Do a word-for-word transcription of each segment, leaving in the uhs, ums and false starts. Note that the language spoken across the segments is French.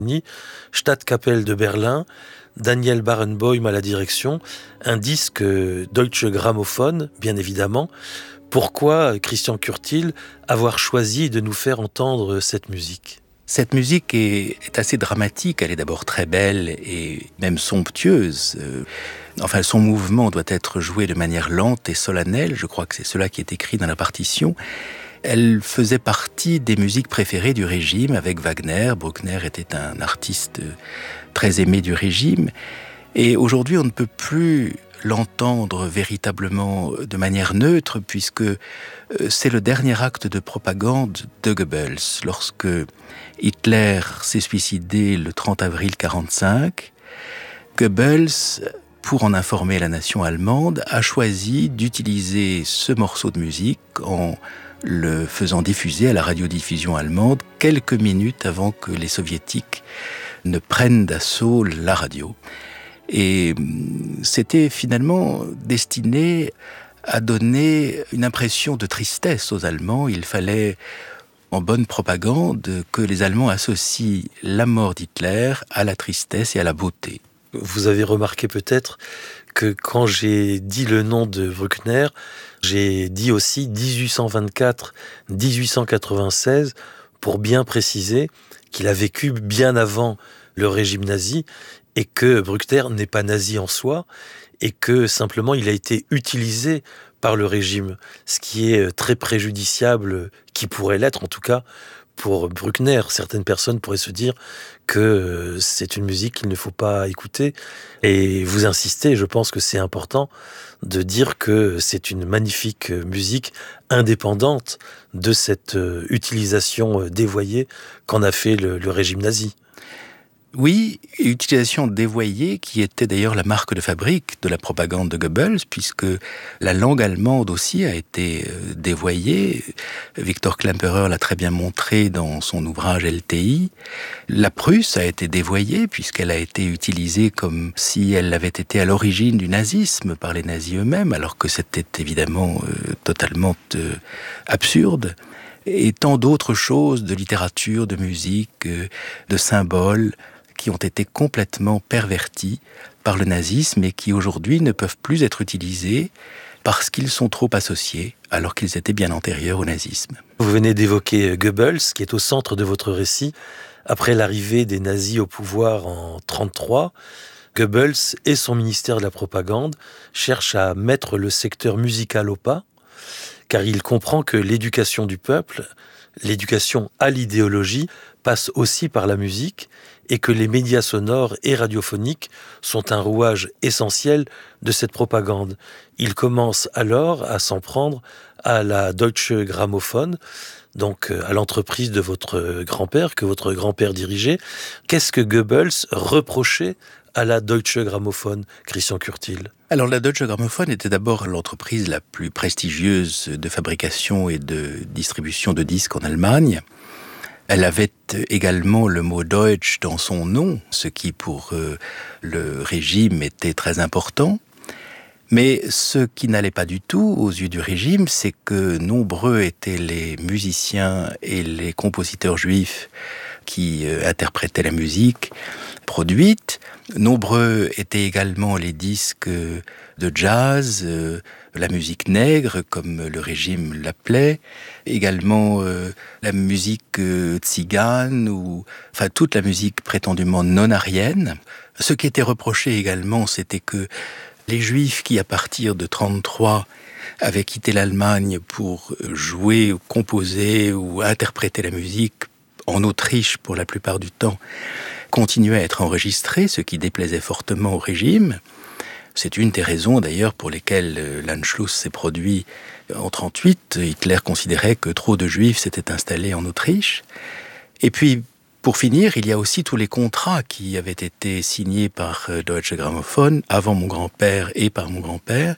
Stadtkapelle de Berlin, Daniel Barenboim à la direction, un disque Deutsche Grammophon, bien évidemment. Pourquoi, Christian Curtil, avoir choisi de nous faire entendre cette musique ? Cette musique est, est assez dramatique, elle est d'abord très belle et même somptueuse. Euh, enfin, son mouvement doit être joué de manière lente et solennelle, je crois que c'est cela qui est écrit dans la partition. Elle faisait partie des musiques préférées du régime avec Wagner. Bruckner était un artiste très aimé du régime. Et aujourd'hui, on ne peut plus l'entendre véritablement de manière neutre, puisque c'est le dernier acte de propagande de Goebbels. Lorsque Hitler s'est suicidé le trente avril quarante-cinq, Goebbels, pour en informer la nation allemande, a choisi d'utiliser ce morceau de musique en le faisant diffuser à la radiodiffusion allemande quelques minutes avant que les soviétiques ne prennent d'assaut la radio. Et c'était finalement destiné à donner une impression de tristesse aux Allemands. Il fallait, en bonne propagande, que les Allemands associent la mort d'Hitler à la tristesse et à la beauté. Vous avez remarqué peut-être que quand j'ai dit le nom de Bruckner, j'ai dit aussi dix-huit cent vingt-quatre à dix-huit cent quatre-vingt-seize pour bien préciser qu'il a vécu bien avant le régime nazi et que Bruckner n'est pas nazi en soi et que simplement il a été utilisé par le régime, ce qui est très préjudiciable, qui pourrait l'être en tout cas pour Bruckner. Certaines personnes pourraient se dire que c'est une musique qu'il ne faut pas écouter. Et vous insistez, je pense que c'est important de dire que c'est une magnifique musique indépendante de cette utilisation dévoyée qu'en a fait le, le régime nazi. Oui, utilisation dévoyée qui était d'ailleurs la marque de fabrique de la propagande de Goebbels, puisque la langue allemande aussi a été dévoyée. Victor Klemperer l'a très bien montré dans son ouvrage L T I. La Prusse a été dévoyée puisqu'elle a été utilisée comme si elle avait été à l'origine du nazisme par les nazis eux-mêmes, alors que c'était évidemment euh, totalement euh, absurde. Et tant d'autres choses de littérature, de musique, euh, de symboles, qui ont été complètement pervertis par le nazisme et qui aujourd'hui ne peuvent plus être utilisés parce qu'ils sont trop associés alors qu'ils étaient bien antérieurs au nazisme. Vous venez d'évoquer Goebbels, qui est au centre de votre récit. Après l'arrivée des nazis au pouvoir en trente-trois, Goebbels et son ministère de la propagande cherchent à mettre le secteur musical au pas, car il comprend que l'éducation du peuple, l'éducation à l'idéologie, passe aussi par la musique et que les médias sonores et radiophoniques sont un rouage essentiel de cette propagande. Il commence alors à s'en prendre à la Deutsche Grammophon, donc à l'entreprise de votre grand-père, que votre grand-père dirigeait. Qu'est-ce que Goebbels reprochait à la Deutsche Grammophon, Christian Curtil ? Alors la Deutsche Grammophon était d'abord l'entreprise la plus prestigieuse de fabrication et de distribution de disques en Allemagne. Elle avait également le mot Deutsch dans son nom, ce qui pour euh, le régime était très important. Mais ce qui n'allait pas du tout aux yeux du régime, c'est que nombreux étaient les musiciens et les compositeurs juifs qui euh, interprétaient la musique produite. Nombreux étaient également les disques de jazz, euh, la musique nègre, comme le régime l'appelait, également euh, la musique euh, tzigane, ou enfin toute la musique prétendument non-aryenne. Ce qui était reproché également, c'était que les Juifs qui, à partir de trente-trois, avaient quitté l'Allemagne pour jouer, ou composer ou interpréter la musique en Autriche pour la plupart du temps, continuaient à être enregistrés, ce qui déplaisait fortement au régime. C'est une des raisons d'ailleurs pour lesquelles l'Anschluss s'est produit en trente-huit. Hitler considérait que trop de Juifs s'étaient installés en Autriche. Et puis, pour finir, il y a aussi tous les contrats qui avaient été signés par Deutsche Grammophon avant mon grand-père et par mon grand-père,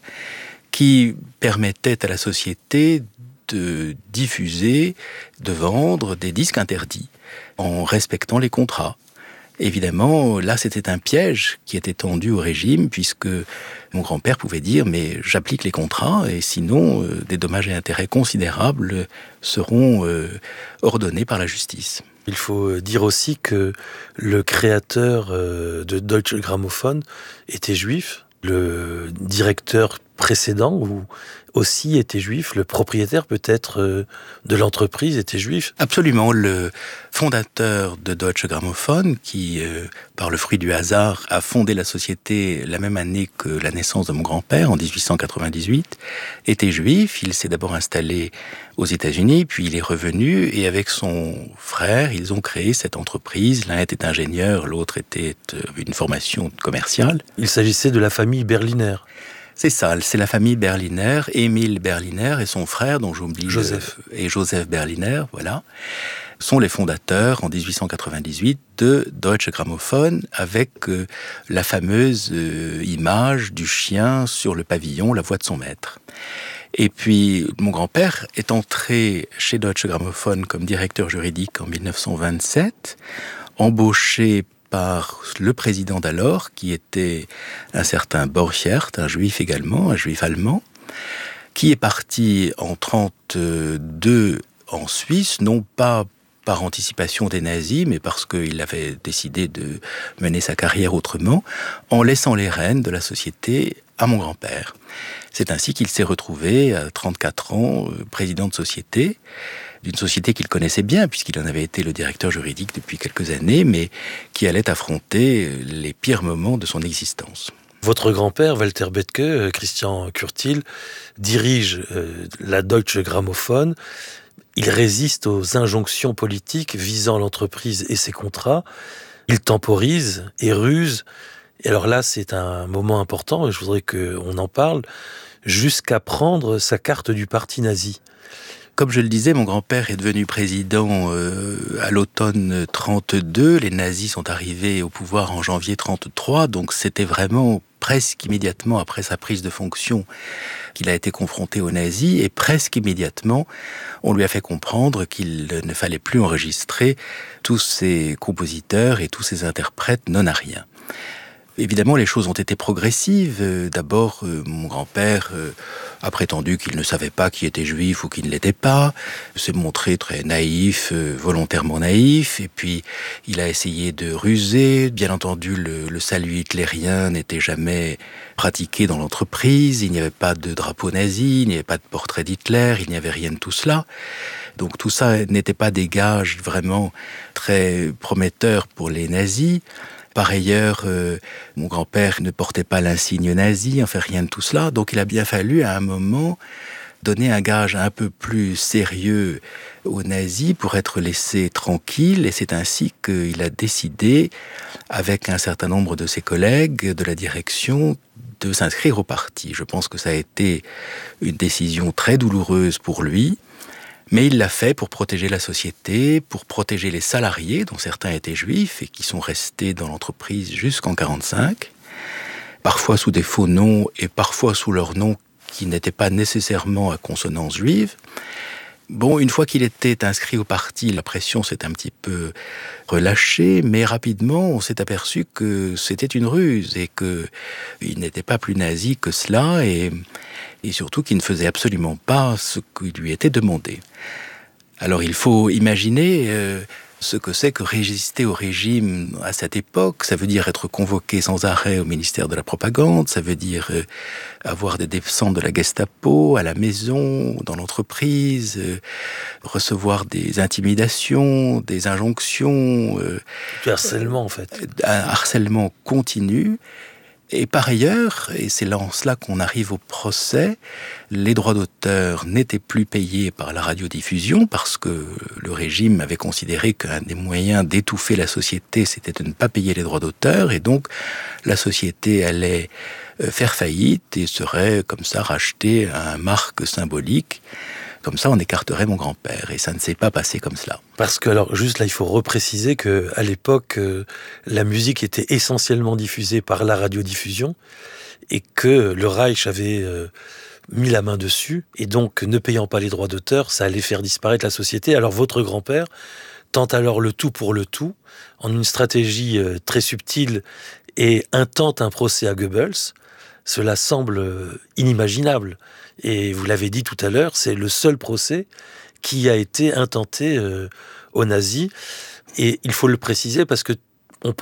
qui permettaient à la société de diffuser, de vendre des disques interdits en respectant les contrats. Évidemment, là, c'était un piège qui était tendu au régime, puisque mon grand-père pouvait dire « mais j'applique les contrats, et sinon, euh, des dommages et intérêts considérables seront euh, ordonnés par la justice ». Il faut dire aussi que le créateur de Deutsche Grammophon était juif. Le directeur précédent ou aussi était juif. Le propriétaire peut-être de l'entreprise était juif. Absolument. Le fondateur de Deutsche Grammophon, qui, euh, par le fruit du hasard, a fondé la société la même année que la naissance de mon grand-père, en dix-huit cent quatre-vingt-dix-huit, était juif. Il s'est d'abord installé aux États-Unis, puis il est revenu, et avec son frère, ils ont créé cette entreprise. L'un était ingénieur, l'autre était une formation commerciale. Il s'agissait de la famille Berliner. C'est ça, c'est la famille Berliner, Émile Berliner et son frère, dont j'oublie... Joseph. Le, et Joseph Berliner, voilà, sont les fondateurs, en dix-huit cent quatre-vingt-dix-huit, de Deutsche Grammophon, avec euh, la fameuse euh, image du chien sur le pavillon, la voix de son maître. Et puis, mon grand-père est entré chez Deutsche Grammophon comme directeur juridique en mille neuf cent vingt-sept, embauché par le président d'alors, qui était un certain Borchert, un juif également, un juif allemand, qui est parti en trente-deux en Suisse, non pas par anticipation des nazis, mais parce qu'il avait décidé de mener sa carrière autrement, en laissant les rênes de la société à mon grand-père. C'est ainsi qu'il s'est retrouvé à trente-quatre ans, président de société, d'une société qu'il connaissait bien, puisqu'il en avait été le directeur juridique depuis quelques années, mais qui allait affronter les pires moments de son existence. Votre grand-père, Walter Bethke, Christian Curtil, dirige euh, la Deutsche Grammophon. Il résiste aux injonctions politiques visant l'entreprise et ses contrats. Il temporise et ruse. Et alors là, c'est un moment important, et je voudrais qu'on en parle, jusqu'à prendre sa carte du parti nazi. Comme je le disais, mon grand-père est devenu président euh, à l'automne trente-deux. Les nazis sont arrivés au pouvoir en janvier trente-trois, donc c'était vraiment presque immédiatement après sa prise de fonction qu'il a été confronté aux nazis, et presque immédiatement, on lui a fait comprendre qu'il ne fallait plus enregistrer tous ces compositeurs et tous ces interprètes non-ariens. Évidemment, les choses ont été progressives. D'abord, euh, mon grand-père euh, a prétendu qu'il ne savait pas qui était juif ou qui ne l'était pas, s'est montré très naïf, euh, volontairement naïf, et puis il a essayé de ruser. Bien entendu, le, le salut hitlérien n'était jamais pratiqué dans l'entreprise, il n'y avait pas de drapeau nazi, il n'y avait pas de portrait d'Hitler, il n'y avait rien de tout cela. Donc tout ça n'était pas des gages vraiment très prometteurs pour les nazis. Par ailleurs, euh, mon grand-père ne portait pas l'insigne nazi, enfin rien de tout cela. Donc il a bien fallu à un moment donner un gage un peu plus sérieux aux nazis pour être laissé tranquille. Et c'est ainsi qu'il a décidé, avec un certain nombre de ses collègues de la direction, de s'inscrire au parti. Je pense que ça a été une décision très douloureuse pour lui. Mais il l'a fait pour protéger la société, pour protéger les salariés, dont certains étaient juifs et qui sont restés dans l'entreprise jusqu'en quarante-cinq, parfois sous des faux noms et parfois sous leurs noms qui n'étaient pas nécessairement à consonance juive. Bon, une fois qu'il était inscrit au parti, la pression s'est un petit peu relâchée, mais rapidement, on s'est aperçu que c'était une ruse et qu'il n'était pas plus nazi que cela, et, et surtout qu'il ne faisait absolument pas ce qui lui était demandé. Alors il faut imaginer euh, ce que c'est que résister au régime à cette époque. Ça veut dire être convoqué sans arrêt au ministère de la Propagande, ça veut dire euh, avoir des descentes de la Gestapo à la maison, dans l'entreprise, euh, recevoir des intimidations, des injonctions. Euh, du harcèlement en fait. Un harcèlement continu. Et par ailleurs, et c'est là en cela qu'on arrive au procès, les droits d'auteur n'étaient plus payés par la radiodiffusion parce que le régime avait considéré qu'un des moyens d'étouffer la société, c'était de ne pas payer les droits d'auteur, et donc la société allait faire faillite et serait comme ça rachetée à un marque symbolique. Comme ça, on écarterait mon grand-père. Et ça ne s'est pas passé comme cela. Parce que, alors, juste là, il faut repréciser qu'à l'époque, euh, la musique était essentiellement diffusée par la radiodiffusion et que le Reich avait euh, mis la main dessus. Et donc, ne payant pas les droits d'auteur, ça allait faire disparaître la société. Alors, votre grand-père tente alors le tout pour le tout, en une stratégie euh, très subtile, et intente un procès à Goebbels. Cela semble inimaginable. Et vous l'avez dit tout à l'heure, c'est le seul procès qui a été intenté euh, aux nazis. Et il faut le préciser parce que